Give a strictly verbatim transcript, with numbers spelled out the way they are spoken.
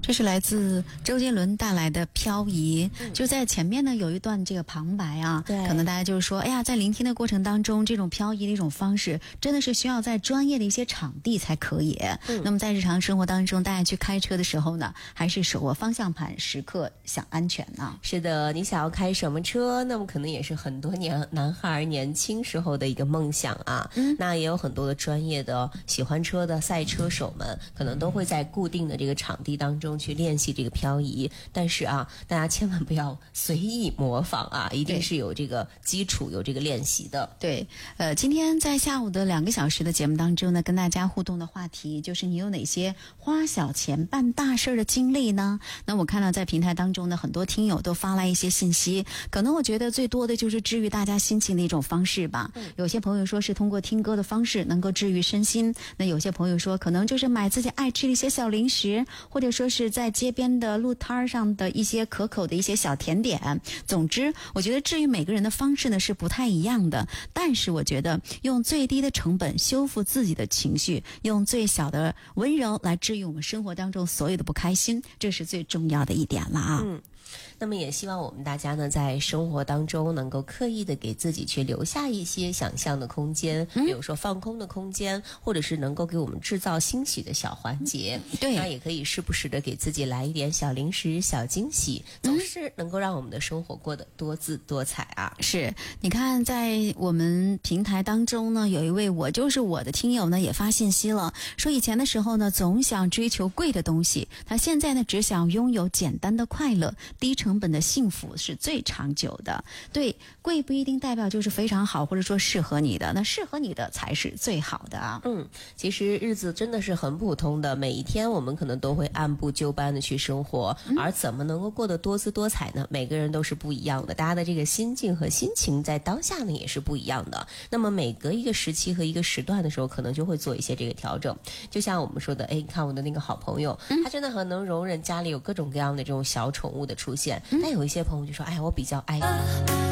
这是来自周杰伦带来的《漂移》， 嗯、 就在前面呢有一段这个旁白啊， 对， 可能大家就是说，哎呀，在聆听的过程当中，这种漂移的一种方式，真的是需要在专业的一些场地才可以。嗯、那么在日常生活当中，大家去开车的时候呢，还是手握方向盘，时刻想安全呢？ 是的，你想要开什么车，那么可能也是很多年男孩年轻时候的一个梦想啊。嗯，那也有很多的专业的喜欢车的赛车手们，可能都会在固定的这个场地当中去练习这个漂移。但是啊，大家千万不要随意模仿啊，一定是有这个基础，有这个练习的。 对，呃，今天在下午的两个小时的节目当中呢，跟大家互动的话题就是你有哪些花小钱办大事的经历呢？那我看到在平台当中呢，很多听友都发来一些信息，可能我觉得最多的就是治愈大家心情的一种方式吧。嗯、有些朋友说是通过听歌的方式能够治愈身心，那有些朋友说可能就是买自己爱吃的一些小零食，或者说是在街边的路摊上的一些可口的一些小甜点。总之，我觉得治愈每个人的方式呢是不太一样的，但是我觉得用最低的成本修复自己的情绪，用最小的温柔来治愈我们生活当中所有的不开心，这是最重要的一点了啊。 嗯，那么也希望我们大家呢，在生活当中能够刻意的给自己去留下一些想象的空间，嗯、比如说放空的空间，或者是能够给我们制造欣喜的小环节。 嗯、对， 那也可以时不时的给自己来一点小零食、小惊喜，总是能够让我们的生活过得多姿多彩啊。 是，你看在我们平台当中呢，有一位我就是我的听友呢也发信息了，说以前的时候呢总想追求贵的东西，他现在呢只想拥有简单的快乐，低成本的幸福是最长久的。对，贵不一定代表就是非常好，或者说适合你的，那适合你的才是最好的啊。 嗯，其实日子真的是很普通的，每一天我们可能都会按部就班的去生活，嗯、而怎么能够过得多姿多彩呢？每个人都是不一样的，大家的这个心境和心情在当下呢也是不一样的。那么每隔一个时期和一个时段的时候，可能就会做一些这个调整。就像我们说的，哎，你看我的那个好朋友，嗯、他真的很能容忍家里有各种各样的这种小宠物的出现。嗯、但有一些朋友就说，哎呀，我比较爱